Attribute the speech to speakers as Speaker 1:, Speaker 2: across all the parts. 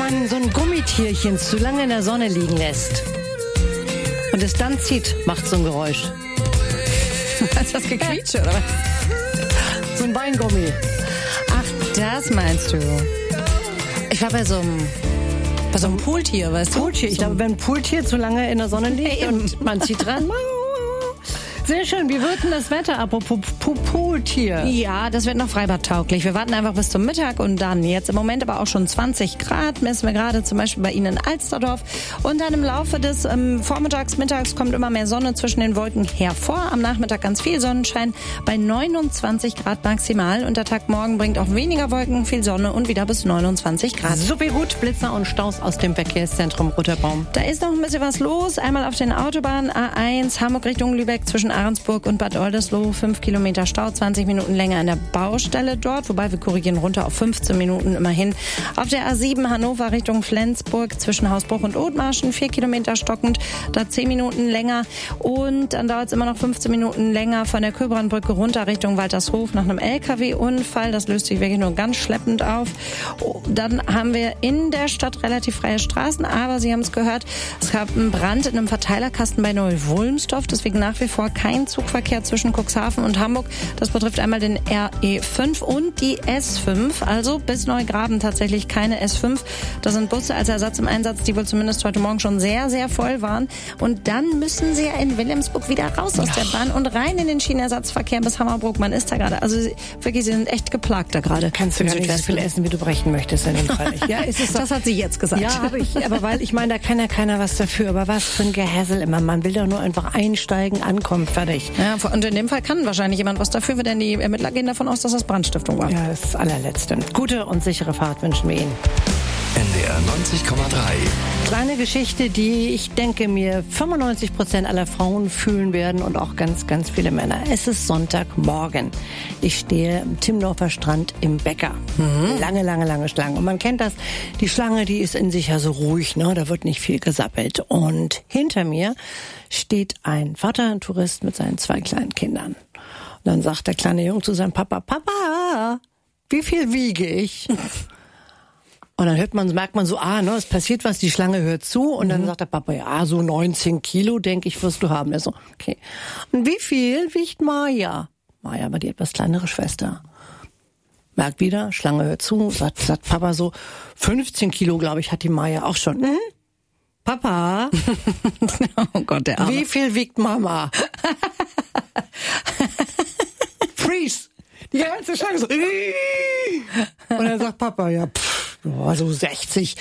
Speaker 1: man so ein Gummitierchen zu lange in der Sonne liegen lässt und es dann zieht, macht so ein Geräusch.
Speaker 2: Ist das gequietsche, oder was?
Speaker 1: So ein Weingummi.
Speaker 2: Ach, das meinst du.
Speaker 1: Ich war bei so einem
Speaker 2: Pooltier, weißt du?
Speaker 1: Pooltier. Ich glaube, wenn ein Pooltier zu lange in der Sonne liegt und man zieht dran. Sehr schön. Wie wird denn das Wetter, apropos Pooltier?
Speaker 2: Ja, das wird noch freibadtauglich. Wir warten einfach bis zum Mittag und dann. Jetzt im Moment aber auch schon 20 Grad, messen wir gerade zum Beispiel bei Ihnen in Alsterdorf. Und dann im Laufe des Vormittags, mittags kommt immer mehr Sonne zwischen den Wolken hervor. Am Nachmittag ganz viel Sonnenschein bei 29 Grad maximal. Und der Tag morgen bringt auch weniger Wolken, viel Sonne und wieder bis 29 Grad.
Speaker 1: Super gut. Blitzer und Staus aus dem Verkehrszentrum Roterbaum.
Speaker 2: Da ist noch ein bisschen was los. Einmal auf den Autobahnen A1 Hamburg Richtung Lübeck zwischen Ahrensburg und Bad Oldesloe, 5 Kilometer Stau, 20 Minuten länger an der Baustelle dort, wobei wir korrigieren runter auf 15 Minuten immerhin. Auf der A7 Hannover Richtung Flensburg zwischen Hausbruch und Othmarschen, 4 Kilometer stockend, da 10 Minuten länger und dann dauert es immer noch 15 Minuten länger von der Köbrandbrücke runter Richtung Waltershof nach einem LKW-Unfall. Das löst sich wirklich nur ganz schleppend auf. Dann haben wir in der Stadt relativ freie Straßen, aber Sie haben es gehört, es gab einen Brand in einem Verteilerkasten bei Neu-Wulmstorf, deswegen nach wie vor kein Zugverkehr zwischen Cuxhaven und Hamburg. Das betrifft einmal den RE5 und die S5, also bis Neugraben tatsächlich keine S5. Da sind Busse als Ersatz im Einsatz, die wohl zumindest heute Morgen schon sehr, sehr voll waren. Und dann müssen Sie ja in Wilhelmsburg wieder raus aus der Bahn und rein in den Schienenersatzverkehr bis Hammerbrook. Man ist da gerade, also wirklich, Sie sind echt geplagt da gerade.
Speaker 1: Kannst du gar nicht so viel essen, wie du brechen möchtest in dem Fall.
Speaker 2: Ja, ist es so? Das hat sie jetzt gesagt.
Speaker 1: Ja, habe ich, aber weil, ich meine, da kann ja keiner was dafür. Aber was für ein Gehässel immer. Man will doch nur einfach einsteigen, ankommen, fertig.
Speaker 2: Ja, und in dem Fall kann wahrscheinlich jemand was dafür, denn die Ermittler gehen davon aus, dass das Brandstiftung war.
Speaker 1: Ja, das allerletzte. Gute und sichere Fahrt wünschen wir Ihnen.
Speaker 3: NDR 90,3.
Speaker 1: Kleine Geschichte, die ich denke mir 95% aller Frauen fühlen werden und auch ganz, ganz viele Männer. Es ist Sonntagmorgen. Ich stehe am Timmendorfer Strand im Bäcker. Lange, lange, lange Schlange. Und man kennt das, die Schlange, die ist in sich ja so ruhig, ne? Da wird nicht viel gesappelt. Und hinter mir steht ein Vater, ein Tourist mit seinen 2 kleinen Kindern. Und dann sagt der kleine Junge zu seinem Papa, Papa, wie viel wiege ich? Und dann merkt man so, es passiert was, die Schlange hört zu. Und dann sagt der Papa, ja, so 19 Kilo, denke ich, wirst du haben. Er so, okay. Und wie viel wiegt Maja? Maja war die etwas kleinere Schwester. Merkt wieder, Schlange hört zu, sagt Papa so, 15 Kilo, glaube ich, hat die Maja auch schon. Papa,
Speaker 2: oh Gott, der Arme.
Speaker 1: Wie viel wiegt Mama? Freeze! Die ganze Schlange so. Und dann sagt Papa, ja, so 60.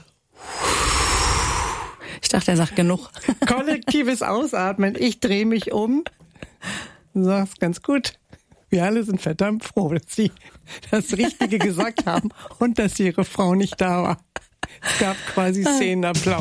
Speaker 2: Ich dachte, er sagt genug.
Speaker 1: Kollektives Ausatmen. Ich drehe mich um. Du sagst ganz gut. Wir alle sind verdammt froh, dass sie das Richtige gesagt haben und dass ihre Frau nicht da war. Es gab quasi Szenenapplaus.